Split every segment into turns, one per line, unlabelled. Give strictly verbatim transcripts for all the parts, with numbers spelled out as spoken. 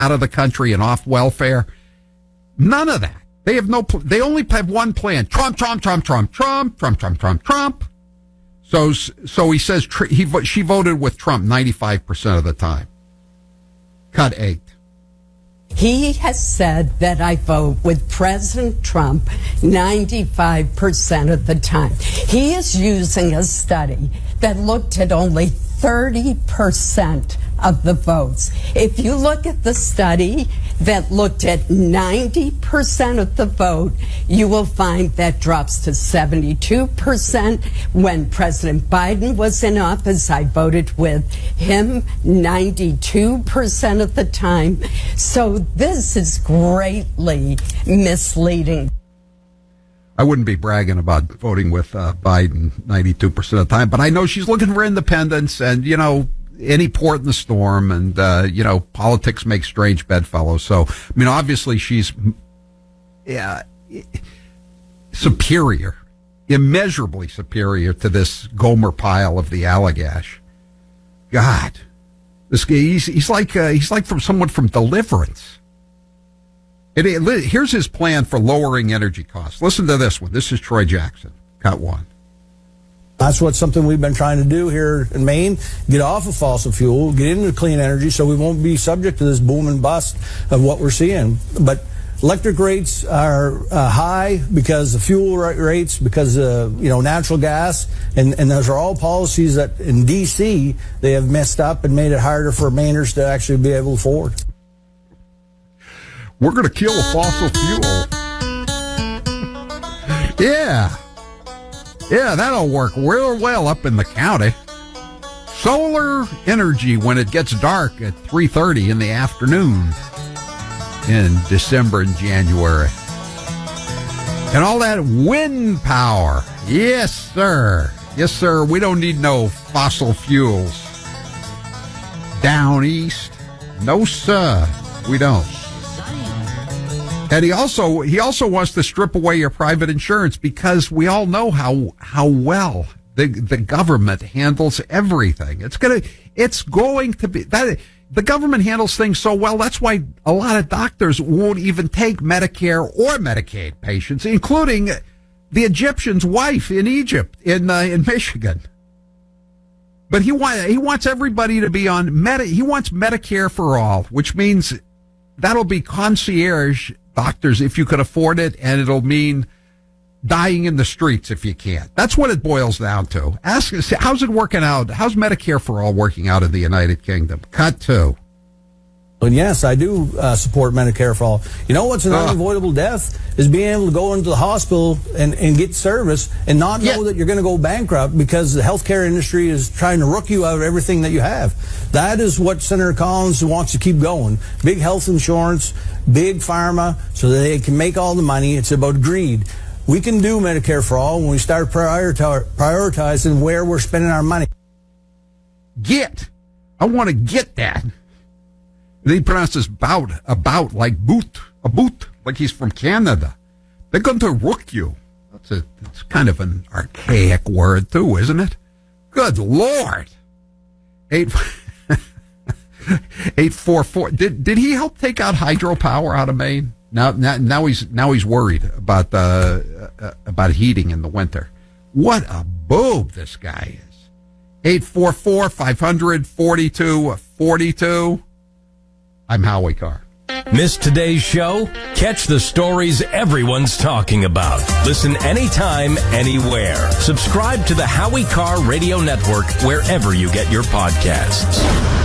out of the country and off welfare. None of that. They have no. Pl- they only have one plan: Trump, Trump, Trump, Trump, Trump, Trump, Trump, Trump, Trump. So, so he says tr- he she voted with Trump ninety-five percent of the time. Cut eight.
He has said that I vote with President Trump ninety-five percent of the time. He is using a study that looked at only thirty percent of the votes. If you look at the study that looked at ninety percent of the vote, you will find that drops to seventy-two percent. When President Biden was in office, I voted with him ninety-two percent of the time. So this is greatly misleading.
I wouldn't be bragging about voting with uh, Biden ninety-two percent of the time, but I know she's looking for independence and, you know, any port in the storm, and, uh, you know, politics make strange bedfellows. So, I mean, obviously she's yeah, superior, immeasurably superior to this Gomer Pyle of the Allagash. God, this guy, he's, he's like, uh, he's like from someone from Deliverance. It, it, here's his plan for lowering energy costs. Listen to this one. This is Troy Jackson. Cut one.
That's what something we've been trying to do here in Maine, get off of fossil fuel, get into clean energy so we won't be subject to this boom and bust of what we're seeing. But electric rates are uh, high because of fuel rates, because of, you know, natural gas, and, and those are all policies that in D C they have messed up and made it harder for Mainers to actually be able to afford.
We're going to kill fossil fuel. Yeah. Yeah, that'll work real well up in the county. Solar energy when it gets dark at three thirty in the afternoon in December and January. And all that wind power. Yes, sir. Yes, sir. We don't need no fossil fuels. Down east. No, sir. We don't. And he also he also wants to strip away your private insurance because we all know how how well the the government handles everything. It's gonna it's going to be that the government handles things so well. That's why a lot of doctors won't even take Medicare or Medicaid patients, including the Egyptian's wife in Egypt in uh, in Michigan. But he want he wants everybody to be on Medi- he wants Medicare for all, which means that'll be concierge doctors if you could afford it, and it'll mean dying in the streets if you can't. That's what it boils down to. Ask, how's it working out? How's Medicare for all working out in the United Kingdom? Cut two.
And yes, I do uh, support Medicare for all. You know what's an uh, unavoidable death is being able to go into the hospital and, and get service and not know yeah. that you're going to go bankrupt because the healthcare industry is trying to rook you out of everything that you have. That is what Senator Collins wants to keep going. Big health insurance, big pharma, so that they can make all the money. It's about greed. We can do Medicare for all when we start prioritize, prioritizing where we're spending our money.
Get. I want to get that. They pronounce this bout, about like boot, a boot, like he's from Canada. They're going to rook you. That's a, it's kind of an archaic word too, isn't it? Good Lord. Eight, eight four four. Did did he help take out hydropower out of Maine? Now now, now he's now he's worried about uh, uh, about heating in the winter. What a boob this guy is. Eight four four five hundred forty two forty two. I'm Howie Carr.
Miss today's show? Catch the stories everyone's talking about. Listen anytime, anywhere. Subscribe to the Howie Carr Radio Network wherever you get your podcasts.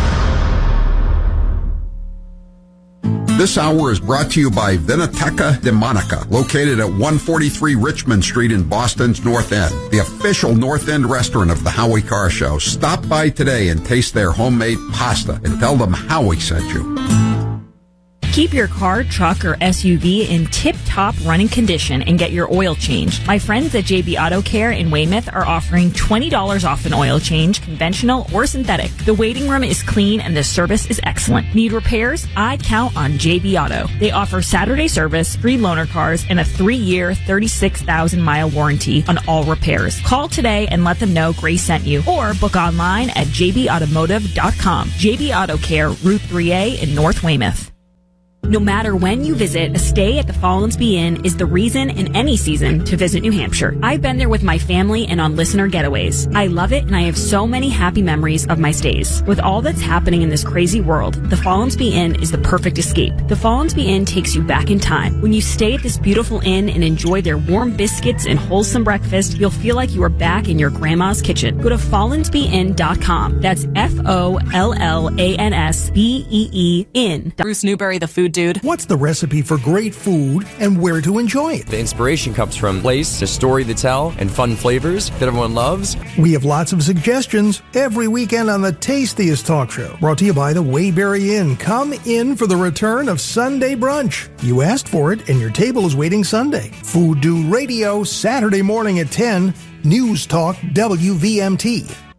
This hour is brought to you by Vinoteca de Monica, located at one forty-three Richmond Street in Boston's North End, the official North End restaurant of the Howie Carr Show. Stop by today and taste their homemade pasta and tell them Howie sent you.
Keep your car, truck, or S U V in tip-top running condition and get your oil changed. My friends at J B Auto Care in Weymouth are offering twenty dollars off an oil change, conventional or synthetic. The waiting room is clean and the service is excellent. Need repairs? I count on J B Auto. They offer Saturday service, free loaner cars, and a three-year, thirty-six thousand mile warranty on all repairs. Call today and let them know Grace sent you, or book online at j b automotive dot com. J B Auto Care, Route three A in North Weymouth. No matter when you visit, a stay at the Follansbee Inn is the reason in any season to visit New Hampshire. I've been there with my family and on listener getaways. I love it, and I have so many happy memories of my stays. With all that's happening in this crazy world, the Follansbee Inn is the perfect escape. The Follansbee Inn takes you back in time. When you stay at this beautiful inn and enjoy their warm biscuits and wholesome breakfast, you'll feel like you are back in your grandma's kitchen. Go to follansbee inn dot com. That's F O L L A N S B E E inn.
Bruce Newberry, the food dude.
What's the recipe for great food and where to enjoy it?
The inspiration comes from place, a story to tell, and fun flavors that everyone loves.
We have lots of suggestions every weekend on the Tastiest Talk Show, brought to you by the Waybury Inn. Come in for the return of Sunday brunch. You asked for it, and your table is waiting Sunday. Food Do Radio, Saturday morning at ten. News Talk W V M T.